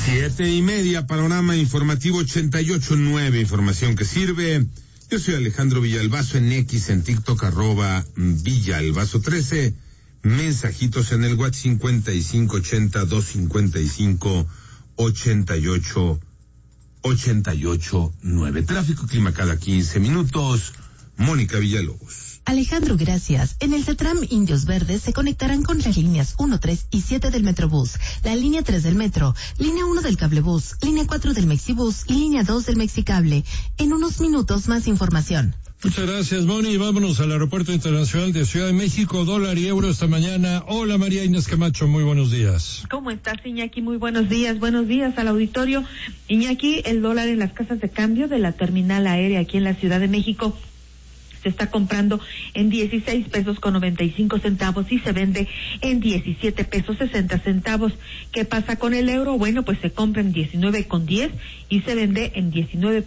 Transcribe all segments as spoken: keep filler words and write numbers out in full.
Siete y media, panorama informativo ochenta y ocho nueve, información que sirve. Yo soy Alejandro Villalbazo en X, en TikTok, arroba Villalbazo trece. Mensajitos en el WhatsApp cincuenta y cinco ochenta, doscientos cincuenta y cinco, ochenta y ocho, ochenta y ocho nueve. Tráfico, clima cada quince minutos. Mónica Villalobos. Alejandro, gracias. En el CETRAM Indios Verdes se conectarán con las líneas uno, tres y siete del Metrobús, la línea tres del Metro, línea uno del Cablebús, línea cuatro del Mexibús y línea dos del Mexicable. En unos minutos más información. Muchas gracias, Moni. Vámonos al Aeropuerto Internacional de Ciudad de México, dólar y euro esta mañana. Hola, María Inés Camacho, muy buenos días. ¿Cómo estás, Iñaki? Muy buenos días. Buenos días al auditorio. Iñaki, el dólar en las casas de cambio de la terminal aérea aquí en la Ciudad de México se está comprando en dieciséis pesos con noventa y cinco centavos y se vende en diecisiete pesos sesenta centavos. ¿Qué pasa con el euro? Bueno, pues se compra en diecinueve con diez y se vende en diecinueve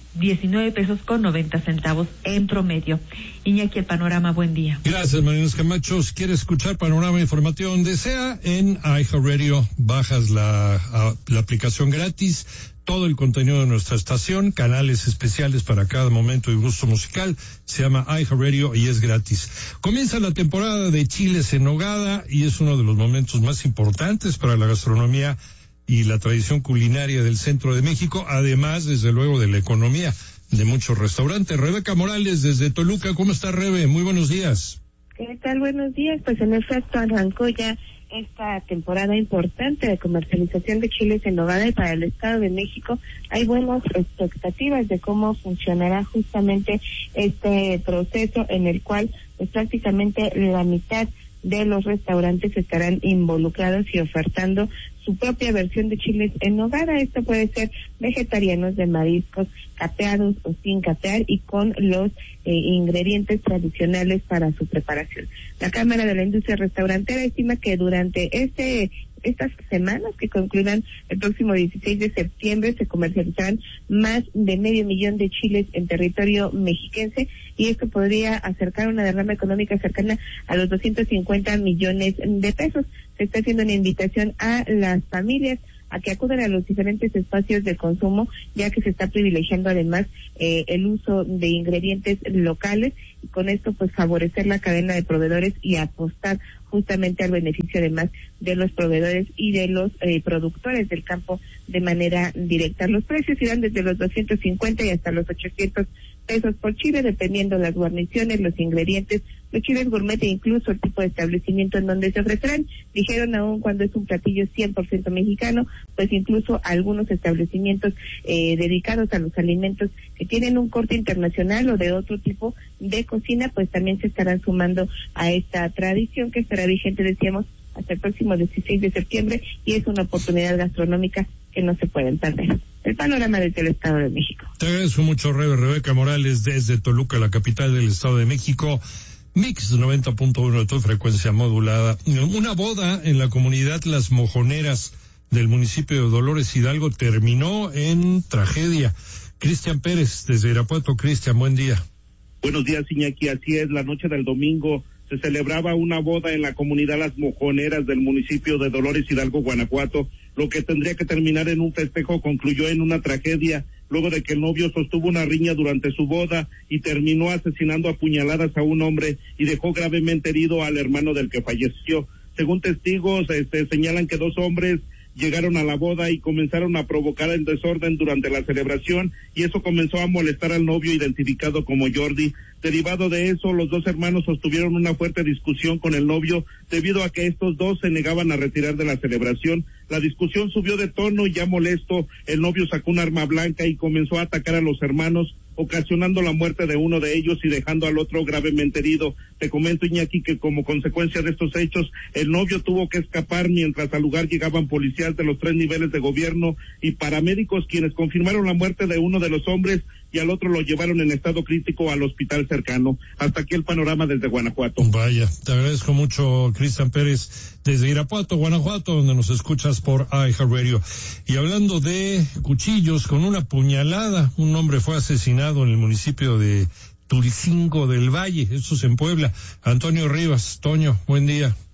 pesos con noventa centavos en promedio. Iñaki, el panorama, buen día. Gracias, María Camacho. Si quieres escuchar panorama informativo donde sea, en iHeartRadio bajas la, a, la aplicación gratis. Todo el contenido de nuestra estación, canales especiales para cada momento y gusto musical, se llama iHeartRadio y es gratis. Comienza la temporada de chiles en nogada y es uno de los momentos más importantes para la gastronomía y la tradición culinaria del centro de México, además, desde luego, de la economía de muchos restaurantes. Rebeca Morales, desde Toluca. ¿Cómo está, Rebe? Muy buenos días. ¿Qué tal? Buenos días. Pues en efecto arrancó ya esta temporada importante de comercialización de chiles en nogada y para el Estado de México hay buenas expectativas de cómo funcionará justamente este proceso en el cual pues prácticamente la mitad de los restaurantes estarán involucrados y ofertando su propia versión de chiles en nogada. Esto puede ser vegetarianos, de mariscos, capeados o sin capear y con los eh, ingredientes tradicionales para su preparación. La Cámara de la Industria Restaurantera estima que durante este estas semanas que concluirán el próximo dieciséis de septiembre se comercializarán más de medio millón de chiles en territorio mexiquense y esto podría acercar una derrama económica cercana a los doscientos cincuenta millones de pesos. Se está haciendo una invitación a las familias a que acudan a los diferentes espacios de consumo, ya que se está privilegiando además eh, el uso de ingredientes locales y con esto pues favorecer la cadena de proveedores y apostar justamente al beneficio además de los proveedores y de los eh, productores del campo de manera directa. Los precios irán desde los doscientos cincuenta y hasta los ochocientos pesos por chile, dependiendo las guarniciones, los ingredientes, los chiles gourmet e incluso el tipo de establecimiento en donde se ofrecerán. Dijeron aún cuando es un platillo cien por ciento mexicano, pues incluso algunos establecimientos eh, dedicados a los alimentos que tienen un corte internacional o de otro tipo de cocina, pues también se estarán sumando a esta tradición que estará vigente, decíamos, hasta el próximo dieciséis de septiembre y es una oportunidad gastronómica que no se pueden perder. El panorama desde el Estado de México. Te agradezco mucho, Rebe. Rebeca Morales, desde Toluca, la capital del Estado de México. Mix noventa punto uno de tu frecuencia modulada. Una boda en la comunidad Las Mojoneras del municipio de Dolores Hidalgo terminó en tragedia. Cristian Pérez, desde Irapuato. Cristian, buen día. Buenos días, Iñaki. Así es, la noche del domingo se celebraba una boda en la comunidad Las Mojoneras del municipio de Dolores Hidalgo, Guanajuato. Lo que tendría que terminar en un festejo concluyó en una tragedia, luego de que el novio sostuvo una riña durante su boda y terminó asesinando a puñaladas a un hombre y dejó gravemente herido al hermano del que falleció. Según testigos, este, señalan que dos hombres llegaron a la boda y comenzaron a provocar el desorden durante la celebración y eso comenzó a molestar al novio identificado como Jordi. Derivado de eso, los dos hermanos sostuvieron una fuerte discusión con el novio debido a que estos dos se negaban a retirar de la celebración. La discusión subió de tono y ya molesto, el novio sacó un arma blanca y comenzó a atacar a los hermanos, ocasionando la muerte de uno de ellos y dejando al otro gravemente herido. Te comento, Iñaki, que como consecuencia de estos hechos, el novio tuvo que escapar mientras al lugar llegaban policías de los tres niveles de gobierno y paramédicos quienes confirmaron la muerte de uno de los hombres y al otro lo llevaron en estado crítico al hospital cercano. Hasta aquí el panorama desde Guanajuato. Vaya, te agradezco mucho, Cristian Pérez, desde Irapuato, Guanajuato, donde nos escuchas por iHeartRadio. Y hablando de cuchillos, con una puñalada, un hombre fue asesinado en el municipio de Tulcingo del Valle, esto es en Puebla. Antonio Rivas, Toño, buen día.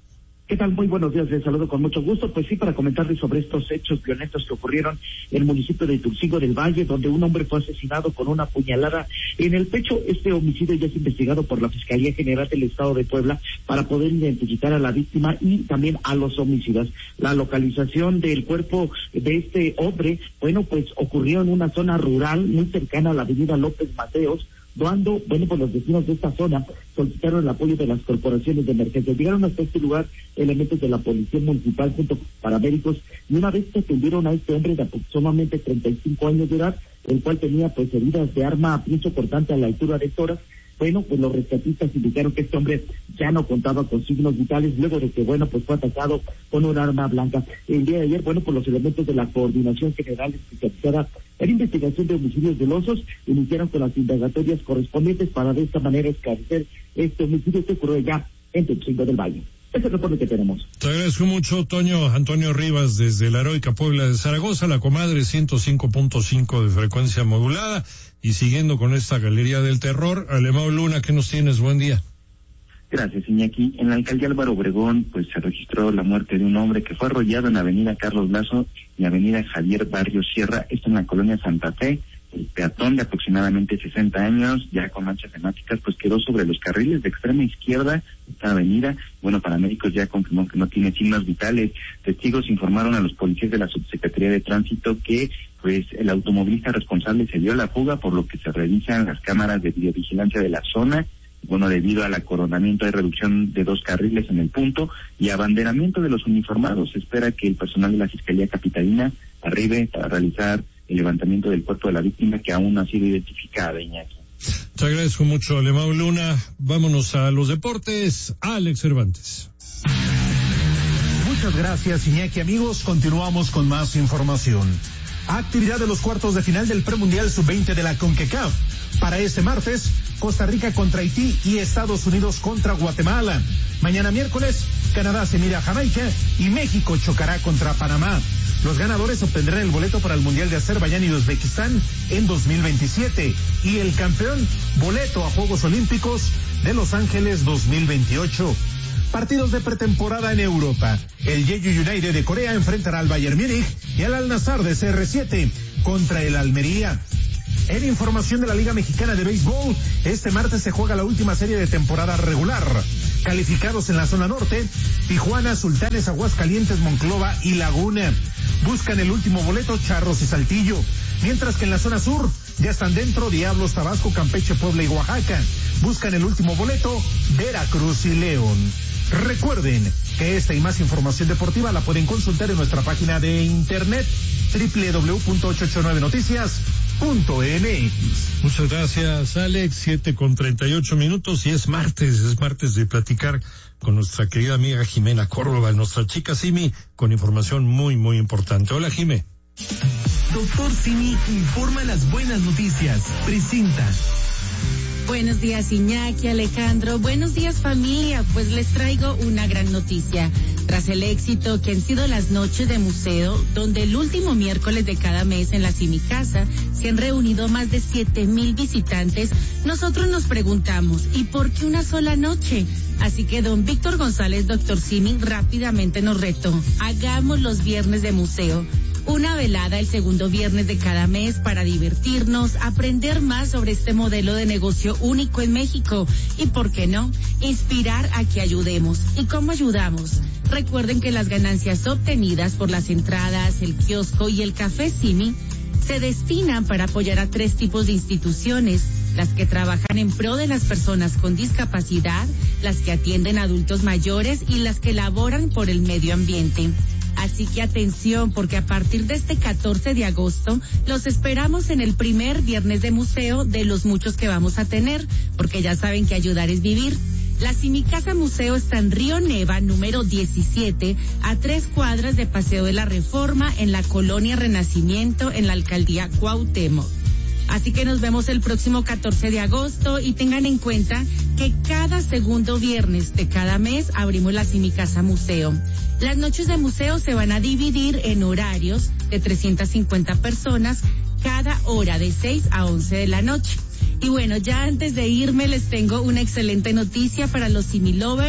¿Qué tal? Muy buenos días, les saludo con mucho gusto. Pues sí, para comentarles sobre estos hechos violentos que ocurrieron en el municipio de Tuxtla del Valle, donde un hombre fue asesinado con una puñalada en el pecho. Este homicidio ya es investigado por la Fiscalía General del Estado de Puebla para poder identificar a la víctima y también a los homicidas. La localización del cuerpo de este hombre, bueno, pues ocurrió en una zona rural muy cercana a la avenida López Mateos, cuando, bueno, pues los vecinos de esta zona solicitaron el apoyo de las corporaciones de emergencia. Llegaron hasta este lugar elementos de la Policía Municipal junto con paramédicos, y una vez que atendieron a este hombre de aproximadamente treinta y cinco años de edad, el cual tenía pues heridas de arma a punzo cortante a la altura de tórax, bueno, pues los rescatistas indicaron que este hombre ya no contaba con signos vitales luego de que, bueno, pues fue atacado con un arma blanca. El día de ayer, bueno, pues los elementos de la Coordinación General Especializada en Investigación de Homicidios dolosos iniciaron con las indagatorias correspondientes para de esta manera esclarecer este homicidio que ocurrió ya en Tuxtla del Valle. Ese es el reporte que tenemos. Te agradezco mucho, Toño. Antonio Rivas, desde la heroica Puebla de Zaragoza, la comadre ciento cinco punto cinco de frecuencia modulada. Y siguiendo con esta galería del terror, Alemão Luna, ¿qué nos tienes? Buen día. Gracias, Iñaki. En la alcaldía Álvaro Obregón, pues se registró la muerte de un hombre que fue arrollado en la avenida Carlos Lazo y avenida Javier Barrio Sierra, esto en la colonia Santa Fe. El peatón de aproximadamente sesenta años, ya con manchas hemáticas, pues quedó sobre los carriles de extrema izquierda de esta avenida. Bueno, paramédicos ya confirmó que no tiene signos vitales. Testigos informaron a los policías de la Subsecretaría de Tránsito que pues el automovilista responsable se dio a la fuga, por lo que se revisan las cámaras de videovigilancia de la zona. Bueno, debido al acoronamiento hay reducción de dos carriles en el punto y abanderamiento de los uniformados. Se espera que el personal de la Fiscalía Capitalina arribe para realizar el levantamiento del cuerpo de la víctima, que aún no ha sido identificada, Iñaki. Te agradezco mucho, Alemão Luna. Vámonos a los deportes. Alex Cervantes. Muchas gracias, Iñaki. Amigos, continuamos con más información. Actividad de los cuartos de final del premundial sub veinte de la CONCACAF. Para este martes, Costa Rica contra Haití y Estados Unidos contra Guatemala. Mañana miércoles, Canadá se mide a Jamaica y México chocará contra Panamá. Los ganadores obtendrán el boleto para el Mundial de Azerbaiyán y Uzbekistán en dos mil veintisiete y el campeón, boleto a Juegos Olímpicos de Los Ángeles dos mil veintiocho. Partidos de pretemporada en Europa. El Jeju United de Corea enfrentará al Bayern Múnich y al Al-Nassr de C R siete contra el Almería. En información de la Liga Mexicana de Béisbol, este martes se juega la última serie de temporada regular. Calificados en la zona norte, Tijuana, Sultanes, Aguascalientes, Monclova y Laguna. Buscan el último boleto Charros y Saltillo. Mientras que en la zona sur ya están dentro Diablos, Tabasco, Campeche, Puebla y Oaxaca. Buscan el último boleto Veracruz y León. Recuerden que esta y más información deportiva la pueden consultar en nuestra página de internet doble u doble u doble u punto ochocientos ochenta y nueve noticias punto m x. Muchas gracias, Alex. Siete con treinta y ocho minutos y es martes, es martes de platicar con nuestra querida amiga Jimena Córdoba, nuestra chica Simi, con información muy, muy importante. Hola, Jimé. Doctor Simi informa las buenas noticias. Presenta. Buenos días, Iñaki, Alejandro. Buenos días, familia. Pues les traigo una gran noticia. Tras el éxito que han sido las noches de museo, donde el último miércoles de cada mes en la Simicasa se han reunido más de siete mil visitantes, nosotros nos preguntamos, ¿y por qué una sola noche? Así que don Víctor González, doctor Simi, rápidamente nos retó. Hagamos los viernes de museo. Una velada el segundo viernes de cada mes para divertirnos, aprender más sobre este modelo de negocio único en México y, ¿por qué no?, inspirar a que ayudemos. ¿Y cómo ayudamos? Recuerden que las ganancias obtenidas por las entradas, el kiosco y el café Simi se destinan para apoyar a tres tipos de instituciones: las que trabajan en pro de las personas con discapacidad, las que atienden a adultos mayores y las que laboran por el medio ambiente. Así que atención, porque a partir de este catorce de agosto los esperamos en el primer viernes de museo de los muchos que vamos a tener, porque ya saben que ayudar es vivir. La Simicasa Museo está en Río Neva, número diecisiete, a tres cuadras de Paseo de la Reforma, en la colonia Renacimiento, en la alcaldía Cuauhtémoc. Así que nos vemos el próximo catorce de agosto y tengan en cuenta que cada segundo viernes de cada mes abrimos la Simicasa Museo. Las noches de museo se van a dividir en horarios de trescientas cincuenta personas cada hora de seis a once de la noche. Y bueno, ya antes de irme les tengo una excelente noticia para los Simi Lovers.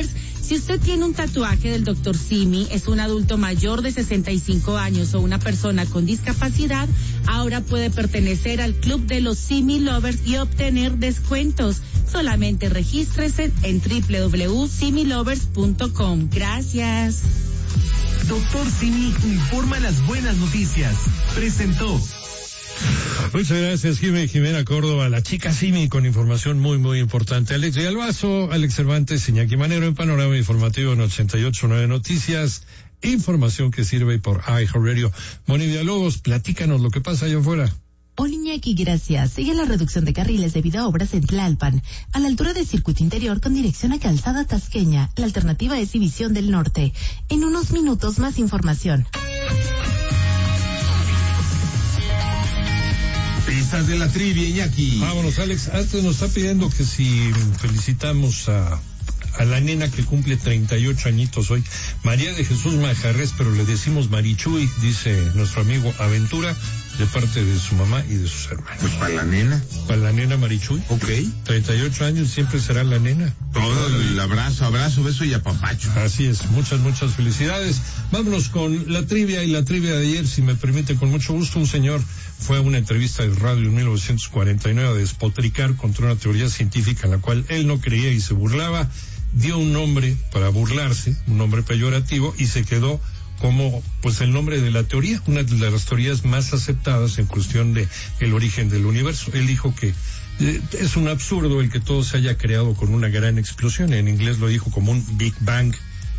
Si usted tiene un tatuaje del doctor Simi, es un adulto mayor de sesenta y cinco años o una persona con discapacidad, ahora puede pertenecer al club de los Simi Lovers y obtener descuentos. Solamente regístrese en doble u doble u doble u punto simi lovers punto com. Gracias. Doctor Simi informa las buenas noticias. Presentó. Muchas gracias, Jimena, Jimena Córdoba, la chica Simi, con información muy, muy importante. Alex Villalbazo, Alex Cervantes, Iñaki Manero, en Panorama Informativo en ochenta y ocho punto nueve Noticias. Información que sirve por iHeartRadio. Moni Villalobos, platícanos lo que pasa allá afuera. Hola Iñaki, gracias. Sigue la reducción de carriles debido a obras en Tlalpan, a la altura del circuito interior con dirección a Calzada Tasqueña. La alternativa es División del Norte. En unos minutos más información. Pistas de la trivia, Iñaki. Vámonos, Alex. Antes nos está pidiendo que si felicitamos a, a la nena que cumple treinta y ocho añitos hoy, María de Jesús Majarres, pero le decimos Marichuy, dice nuestro amigo Aventura, de parte de su mamá y de sus hermanos. Pues para la nena. Para la nena Marichuy. Ok. treinta y ocho años siempre será la nena. Todo el abrazo, abrazo, beso y apapacho. Así es, muchas, muchas felicidades. Vámonos con la trivia, y la trivia de ayer, si me permite, con mucho gusto. Un señor fue a una entrevista de radio en mil novecientos cuarenta y nueve a despotricar contra una teoría científica en la cual él no creía y se burlaba. Dio un nombre para burlarse, un nombre peyorativo, y se quedó como pues el nombre de la teoría, una de las teorías más aceptadas en cuestión de el origen del universo. Él dijo que eh, es un absurdo el que todo se haya creado con una gran explosión. En inglés lo dijo como un Big Bang.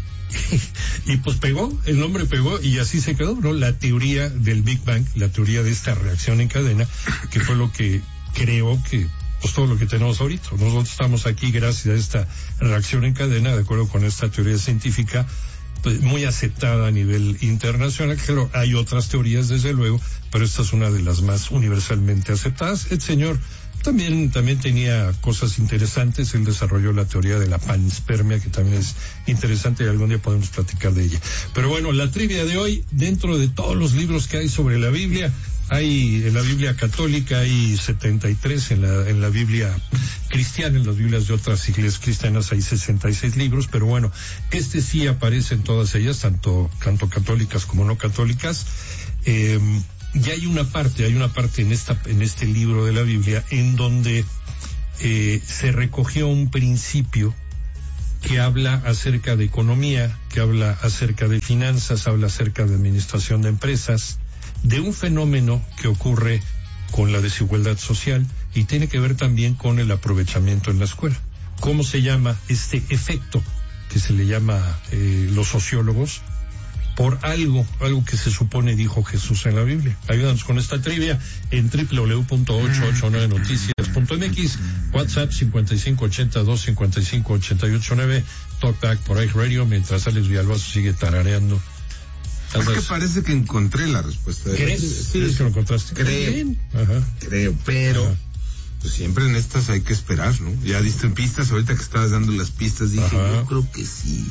Y pues pegó, el nombre pegó y así se quedó, ¿no? La teoría del Big Bang, la teoría de esta reacción en cadena, que fue lo que creó que pues todo lo que tenemos ahorita. Nosotros estamos aquí gracias a esta reacción en cadena, de acuerdo con esta teoría científica, pues muy aceptada a nivel internacional. Claro, hay otras teorías desde luego, pero esta es una de las más universalmente aceptadas. El señor también también tenía cosas interesantes. Él desarrolló la teoría de la panspermia, que también es interesante y algún día podemos platicar de ella. Pero bueno, la trivia de hoy, dentro de todos los libros que hay sobre la Biblia, hay en la Biblia católica hay setenta y tres, en la en la Biblia cristiana, en las Biblias de otras iglesias cristianas hay sesenta y seis libros, pero bueno, este sí aparece en todas ellas, tanto tanto católicas como no católicas. Eh, y hay una parte, hay una parte en esta en este libro de la Biblia en donde eh, se recogió un principio que habla acerca de economía, que habla acerca de finanzas, habla acerca de administración de empresas, de un fenómeno que ocurre con la desigualdad social y tiene que ver también con el aprovechamiento en la escuela. ¿Cómo se llama este efecto que se le llama eh, los sociólogos? Por algo, algo que se supone dijo Jesús en la Biblia. Ayúdanos con esta trivia en doble u doble u doble u punto ocho ocho nueve noticias punto m x, WhatsApp cincuenta y cinco ochenta dos cincuenta y cinco ochenta y ocho nueve, Talkback por iHeartRadio, mientras Alex Villalbazo sigue tarareando. Es que parece que encontré la respuesta. De ¿Crees? La... Sí, ¿Crees que lo encontraste? Creo. Ajá. Creo, pero Ajá. Pues siempre en estas hay que esperar, ¿no? Ya diste pistas, ahorita que estabas dando las pistas dije, Ajá. yo creo que sí.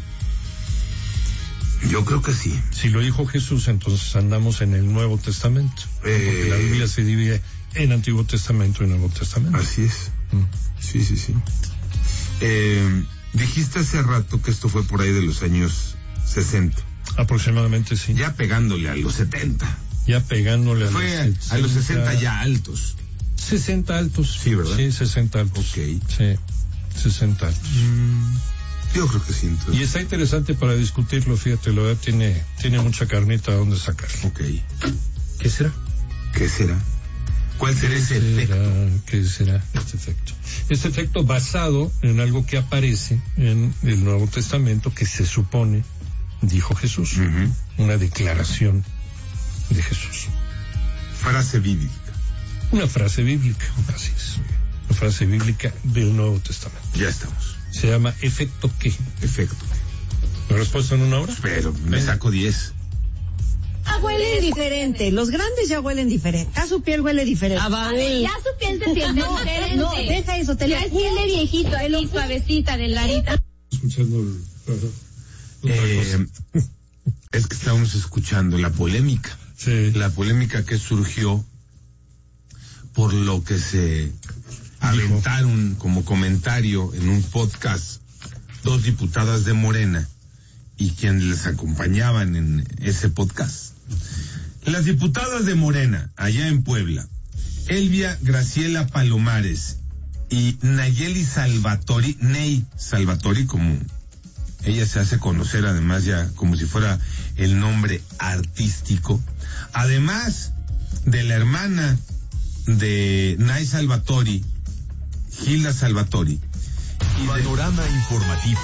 Yo creo que sí. Si lo dijo Jesús, entonces andamos en el Nuevo Testamento. Eh... Porque la Biblia se divide en Antiguo Testamento y Nuevo Testamento. Así es. Mm. Sí, sí, sí. Eh, dijiste hace rato que esto fue por ahí de los años sesenta. Aproximadamente, sí. Ya pegándole a los setenta. Ya pegándole a Fue los setenta. A los sesenta ya altos. sesenta altos. Sí, ¿verdad? Sí, sesenta altos. Ok. Sí, sesenta altos. Mm, yo creo que sí. Entonces. Y está interesante para discutirlo, fíjate, la verdad tiene, tiene mucha carnita donde sacar. Ok. ¿Qué será? ¿Qué será? ¿Cuál será ese efecto? ¿Qué será este efecto? Este efecto basado en algo que aparece en el Nuevo Testamento que se supone dijo Jesús. Uh-huh. Una declaración de Jesús. Frase bíblica. Una frase bíblica, así es. Una frase bíblica del Nuevo Testamento. Ya estamos. Se llama ¿efecto qué? Efecto. ¿La respuesta en una hora? Pero me saco diez. Ah, huelen diferente. Los grandes ya huelen diferente. Ya su piel huele diferente. Ah, vale. Ya su piel se siente no, diferente. No, deja eso. Te ya es piel de viejito, ahí suavecita, de larita. Escuchando el... Eh, es que estábamos escuchando la polémica. Sí. La polémica que surgió por lo que se aventaron como comentario en un podcast dos diputadas de Morena y quienes les acompañaban en ese podcast. Las diputadas de Morena, allá en Puebla, Elvia Graciela Palomares y Nayeli Salvatori, Ney Salvatori, como ella se hace conocer, además ya como si fuera el nombre artístico, además de la hermana de Nay Salvatori, Gilda Salvatori. Y Panorama de... Informativo.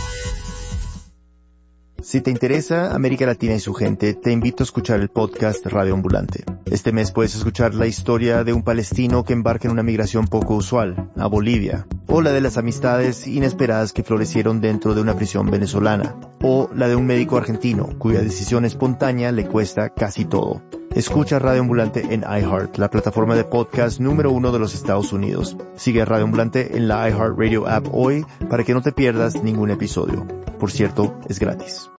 Si te interesa América Latina y su gente, te invito a escuchar el podcast Radio Ambulante. Este mes puedes escuchar la historia de un palestino que embarca en una migración poco usual, a Bolivia, o la de las amistades inesperadas que florecieron dentro de una prisión venezolana, o la de un médico argentino cuya decisión espontánea le cuesta casi todo. Escucha Radio Ambulante en iHeart, la plataforma de podcast número uno de los Estados Unidos. Sigue a Radio Ambulante en la iHeartRadio app hoy para que no te pierdas ningún episodio. Por cierto, es gratis.